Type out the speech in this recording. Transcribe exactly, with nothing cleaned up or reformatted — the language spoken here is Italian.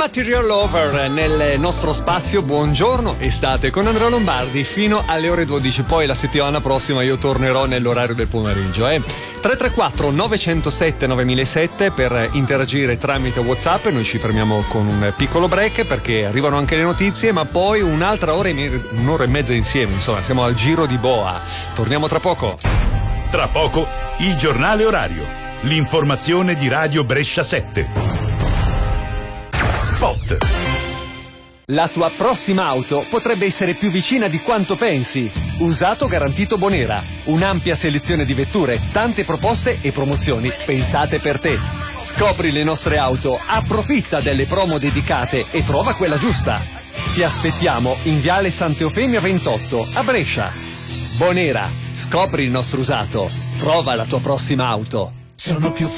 Material Lover nel nostro spazio Buongiorno Estate con Andrea Lombardi fino alle ore dodici. Poi la settimana prossima io tornerò nell'orario del pomeriggio. Eh. tre tre quattro nove zero sette nove zero sette per interagire tramite WhatsApp. Noi ci fermiamo con un piccolo break perché arrivano anche le notizie, ma poi un'altra ora e me- un'ora e mezza insieme. Insomma, siamo al giro di boa. Torniamo tra poco. Tra poco il giornale orario. L'informazione di Radio Brescia sette. Spot. La tua prossima auto potrebbe essere più vicina di quanto pensi. Usato garantito Bonera. Un'ampia selezione di vetture, tante proposte e promozioni pensate per te. Scopri le nostre auto, approfitta delle promo dedicate e trova quella giusta. Ti aspettiamo in Viale Sant'Eufemia ventotto a Brescia. Bonera, scopri il nostro usato. Trova la tua prossima auto. Sono più